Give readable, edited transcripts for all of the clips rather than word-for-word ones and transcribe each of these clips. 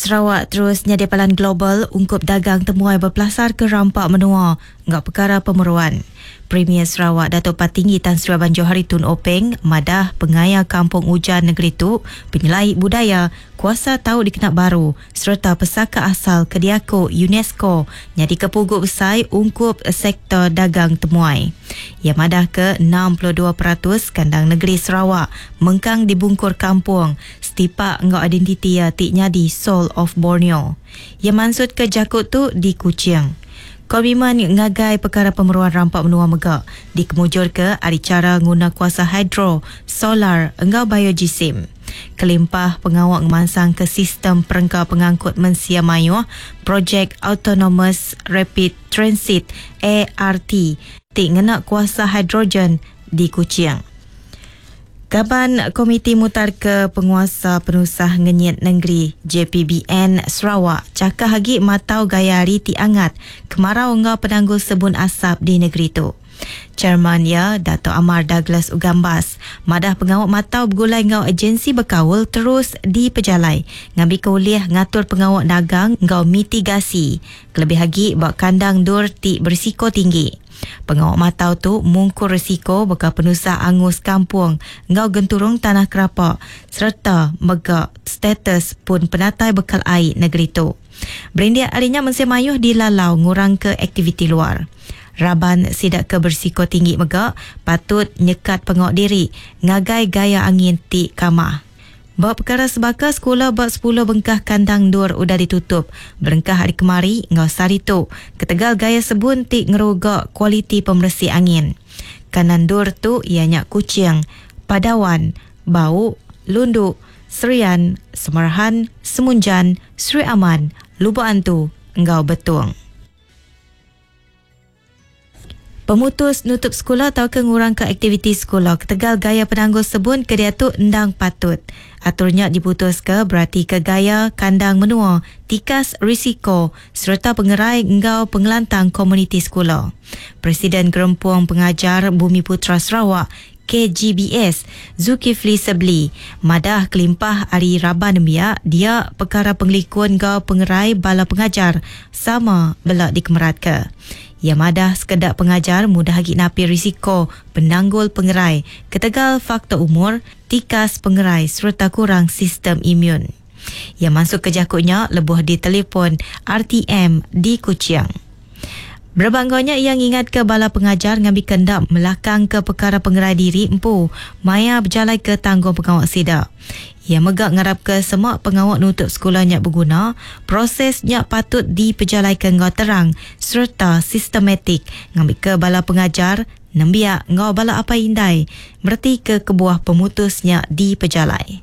Sarawak terus nyadia palan global ungkup dagang temuai berpelasar ke rampak menua ngak perkara pemeruan. Premier Sarawak Datuk Patinggi Tan Sri Abang Johari Tun Openg madah pengaya kampung ujan negeri tu, penyelai budaya, kuasa tahu dikenal baru serta pesaka asal Kediako UNESCO nyadi kepuguk besar ungkup sektor dagang temuai. Ia madah ke 62% kandang negeri Sarawak mengkang dibungkur kampung setipak ngau identiti ya tik nyadi Soul of Borneo. Ia maksud ke jakut tu di Kuching. Komitmen ngagai perkara pemeruan rampak menua megak dikemujur ke ada cara guna kuasa hidro, solar, engau biojisim. Kelimpah pengawak ngemansang ke sistem perengkau pengangkut mensia mayuh Projek Autonomous Rapid Transit ART tik ngena kuasa hidrogen di Kuching. Gaban Komiti Mutar ke Penguasa Penusah Ngenyit Negeri JPBN Sarawak cakap hagi matau gaya hari ti angat kemarau ngau penanggul sebun asap di negeri tu. Chairman ya Dato' Amar Douglas Ugambas madah pengawak matau bergulai ngau agensi berkawal terus dipejalai ngambil keuliah ngatur pengawak dagang ngau mitigasi kelebih hagi bak kandang dur ti berisiko tinggi. Pengawak matau tu mungkur risiko bakal penusah angus kampung ngau genturung tanah kerapak serta megak status pun penatai bekal air negeri tu. Berindia arinya mensia mayuh dilalau ngurang ke aktiviti luar. Raban sidak ke berisiko tinggi megak patut nyekat pengawak diri ngagai gaya angin ti kamah. Bab perkara sebaka sekolah bab 10 bengkah kandang dur udah ditutup. Berengkah hari kemari ngau sari tu. Ketegal gaya sebun tik ngerugak kualiti pembersih angin. Kanan dur tu ianya Kuching, Padawan, Bau, Lunduk, Serian, Semarahan, Semunjan, Sri Aman, Lubuk Antu, ngau Betung. Pemutus nutup sekolah atau ke ngurang ke aktiviti sekolah ketegal gaya penanggul sebun ke dia tu endang patut. Aturnya diputus ke berarti ke gaya kandang menua, tikas risiko serta pengerai engau pengelantang komuniti sekolah. Presiden Gerempuang Pengajar Bumi Putra Sarawak KGBS Zulkifli Sabli madah kelimpah hari Raban biak dia perkara pengelikun ngau pengerai bala pengajar sama belak dikemerat ke. Ia madah sekedar pengajar mudah hagi napi risiko penanggul pengerai, ketegal faktor umur, tikas pengerai serta kurang sistem imun. Ia masuk ke jakutnya lebuh di telefon RTM di Kuching. Berbangganya yang ingat ke bala pengajar ngambil kendak melakang ke perkara pengerai diri empu, maya berjalai ke tanggung pengawak sidak. Ia megak ngarap ke semua pengawak nutup sekolahnya berguna, prosesnya patut dipejalaikan ngau terang serta sistematik ngambil ke bala pengajar, nembiak ngau bala apa indai, berarti ke kebuah pemutusnya dipejalai.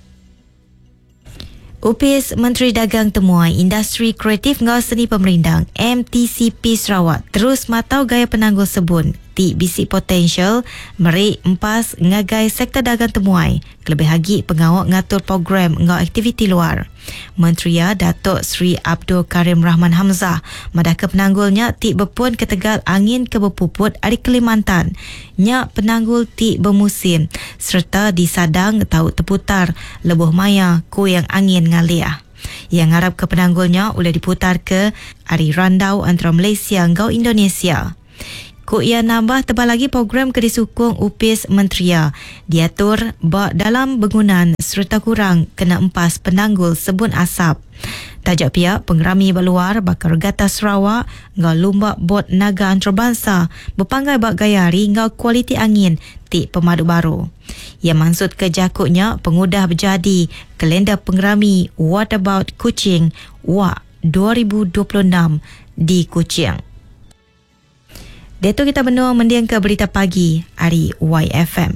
UPIS Menteri Dagang Temuai Industri Kreatif ngau Seni Pemerindang MTCP Sarawak terus matau gaya penanggul sebun ti bisi potensial meri empas ngagai sektor dagang temuai kelebih hagi pengawak ngatur program ngau aktiviti luar. Menteri Datuk Sri Abdul Karim Rahman Hamzah madah ke penanggulnya ti berpun ketegal angin ke berpuput dari Kalimantan nya penanggul ti bermusim serta disadang tahu terputar lebuh maya ku yang angin ngaliah. Yang ngarap ke penanggulnya boleh diputar ke ari randau antara Malaysia ngau Indonesia. Ku ia nambah tebal lagi program kedisukung UPIS Menteri diatur bak dalam bangunan serta kurang kena empas penanggul sebun asap. Tajak pihak pengerami berluar bakal regata Sarawak ngau lumbak bot naga antarabangsa berpanggai bak gayari ngau kualiti angin ti pemadu baru. Ia maksud ke jakutnya pengudah berjadi kalender pengerami What About Kuching WAK 2026 di Kuching. Deto kita benua mendiang ke berita pagi hari YFM.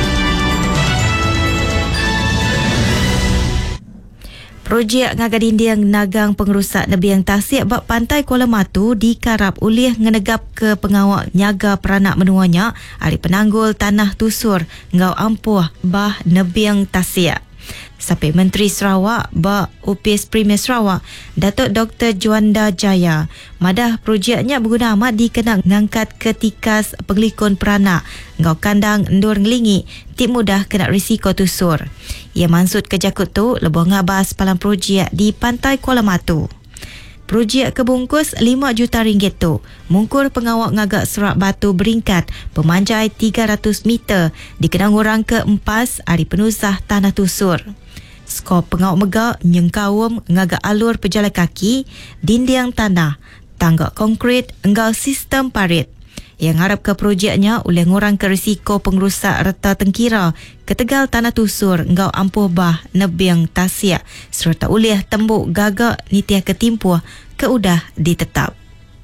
Projek ngagadindiang nagang pengerusak nebiang tasik bak pantai Kuala Matu dikarap ulih ngenegap ke pengawak nyaga peranak menuanya hari penanggul tanah tusur ngau ampuh bah nebiang tasik. Sampai Menteri Sarawak Bak UPIS Premier Sarawak Datuk Dr. Juanda Jaya madah projeknya berguna amat dikenang ngangkat ketikas pengelikun peranak ngau kandang endur ngelingi tik mudah kena risiko tusur. Ia maksud ke jakut tu lebih ngabas palang projek di Pantai Kuala Matu. Projek kebungkus RM5 juta tu mungkur pengawak ngagak serak batu beringkat pemanjai 300 meter dikenang orang ke-4 hari penusah tanah tusur. Skop pengawak megak nyengkawum ngagak alur pejalan kaki, dinding tanah, tangga konkrit, enggal sistem parit. Yang harap ke projeknya oleh ngurang ke risiko pengerusak reta tengkira, ketegal tanah tusur, engau ampuh bah, nebiang tasiak, serta oleh tembuk gagak nitiah ketimpuh keudah ditetap.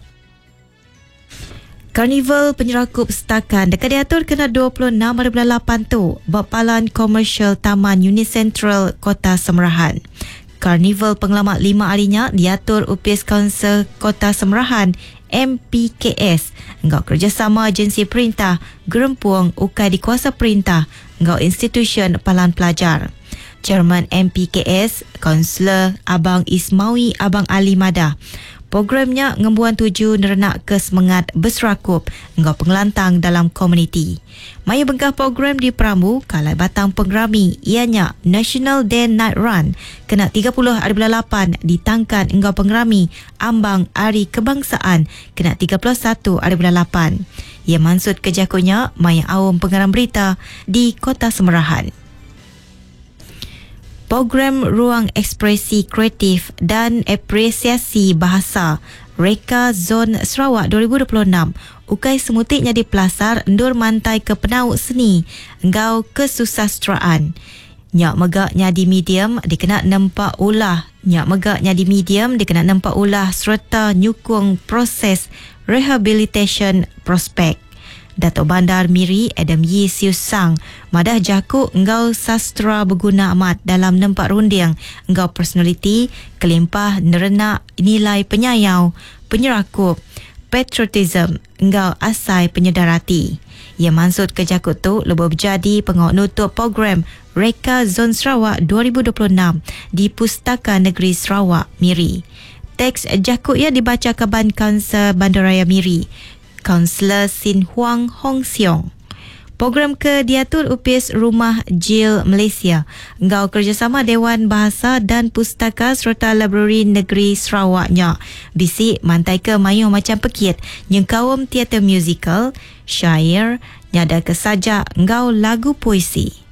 Karnival penyerakup setakan dekat diatur kena 26.8 tu Bapalan Komersial Taman Unit Central Kota Semerahan. Karnival pengalamat 5 harinya diatur UPIS Kaunsil Kota Semerahan MPKS engau kerjasama agensi perintah Gerempuang ukai dikuasa perintah engau institusi palan pelajar. Chairman MPKS Kaunselor Abang Ismawi Abang Ali Madah. Programnya ngembuan tuju nerenak ke semangat berserakup engau pengelantang dalam komuniti. Maya bengkah program di Peramu kalai batang pengerami ianya National Day Night Run kena 30.8 ditangkan engau pengerami ambang Hari Kebangsaan kena 31.8. Ia maksud kejakunya maya awam pengeram berita di Kota Semerahan. Program Ruang Ekspresi Kreatif dan Apresiasi Bahasa Reka Zon Sarawak 2026 ukai semutiknya di Pelasar endur mantai ke penauk seni engau kesusastraan. Nyak megaknya di medium dikena nampak ulah. Nyak megaknya di medium dikena nampak ulah serta nyukung proses rehabilitation prospek. Datuk Bandar Miri Adam Yi Siu Sang madah jakuk engau sastra berguna amat dalam nempak runding engau personaliti kelimpah nerenak nilai penyayau penyerakup patriotism engau asai penyedarati. Ia maksud ke jakut tu lebih berjadi pengawak nutup program Reka Zon Sarawak 2026 di Pustaka Negeri Sarawak Miri. Teks jakut ia dibaca ke Ban Kansel Bandaraya Miri Kaunselor Sin Huang Hong Siong. Program ke diatur UPIS Rumah Jil Malaysia engau kerjasama Dewan Bahasa dan Pustaka serta Library Negeri Sarawaknya bisi mantai ke mayuh macam pekit nyengkawum teater musical, syair, nyada ke sajak engau lagu puisi.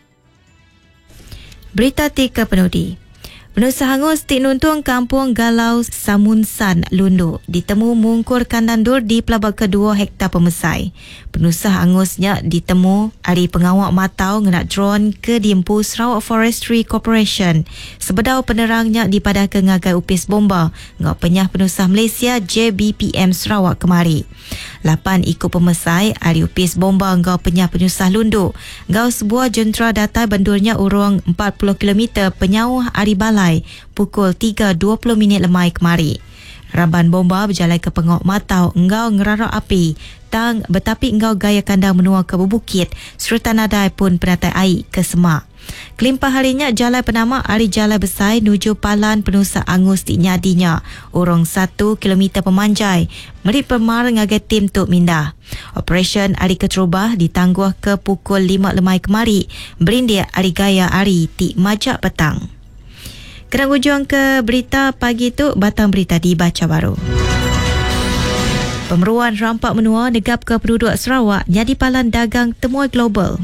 Berita 3 penudi. Penusa hangus tik nuntung kampung Galau Samunsan Lundu ditemu mungkur kandandur di pelabak kedua hektar pemesai. Penusa hangusnya ditemu hari pengawak matau ngenak drone ke Dimpu Sarawak Forestry Corporation. Sebedau penerangnya dipada ke ngagai UPIS bomba ngak penyah penusa Malaysia JBPM Sarawak kemari. 8 ikut pemesai hari UPIS bomba ngau penyah penyusah Lundu. Ngau sebuah jentera datai bandurnya urung 40 km penyauh hari balai pukul 3.20 lemai kemari. Raban bomba berjalan ke pengok matau engau ngerarak api tang betapi engau gaya kandang menua ke bukit serta nadai pun penatai air ke semak. Kelimpah harinya jalan penama hari jalan besar nuju palan penusa angus di nyadinya urung 1 km pemanjai meri pemar ngagai tim tuk mindah. Operation hari keterubah ditangguh ke pukul 5 lemai kemari berindia hari gaya hari ti majak petang. Kena hujung ke berita pagi tu batang berita dibaca baru. Pemeruan rampak menua negap ke penduduk Sarawak jadi palan dagang temuai global.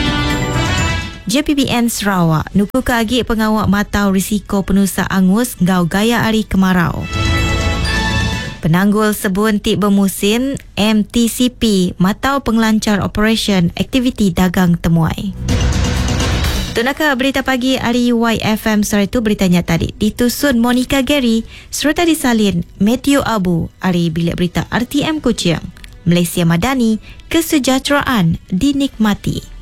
JPBN Sarawak nuku ke agi pengawak matau risiko penusa angus ngau gaya hari kemarau. Penanggul sebun tik bermusim MTCP matau pengelancar operation aktiviti dagang temuai. Tunaka berita pagi hari YFM sore itu beritanya tadi ditusun Monica Gary serta disalin Matthew Abu hari bilik berita RTM Kuching. Malaysia Madani, kesejahteraan dinikmati.